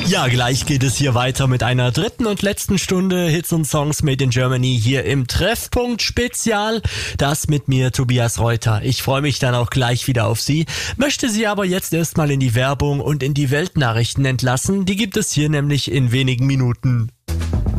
Ja, gleich geht es hier weiter mit einer dritten und letzten Stunde Hits und Songs made in Germany hier im Treffpunkt Spezial. Das mit mir, Tobias Reuter. Ich freue mich dann auch gleich wieder auf Sie, möchte Sie aber jetzt erstmal in die Werbung und in die Weltnachrichten entlassen. Die gibt es hier nämlich in wenigen Minuten.